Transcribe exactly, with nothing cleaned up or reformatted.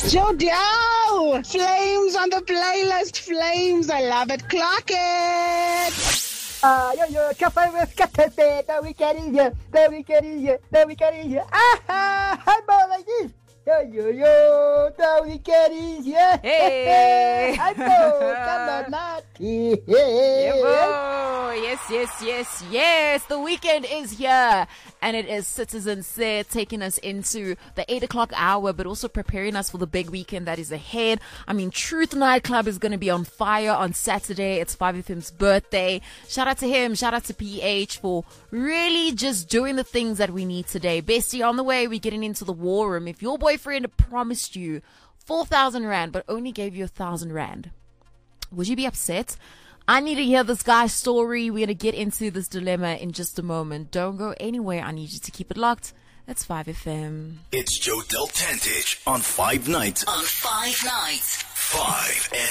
Joe, flames on the playlist, flames. I love it. Clock it. Ah, yo, yo, café with café, the weekend, the weekend, the weekend. Ah, I'm all like this. Yo, yo, yo, the weekend is here. Hey. I'm all, come on, Marty. Yes, yes, yes, yes. The weekend is here. And it is Citizen Said taking us into the eight o'clock hour, but also preparing us for the big weekend that is ahead. I mean, Truth Nightclub is going to be on fire on Saturday. It's five F M's birthday. Shout out to him. Shout out to P H for really just doing the things that we need today. Bestie, on the way, we're getting into the war room. If your boyfriend promised you four thousand rand, but only gave you one thousand rand, would you be upset? I need to hear this guy's story. We're going to get into this dilemma in just a moment. Don't go anywhere. I need you to keep it locked. It's five F M. It's Joe Del Tantich on Five Nights. On Five Nights. Five F M.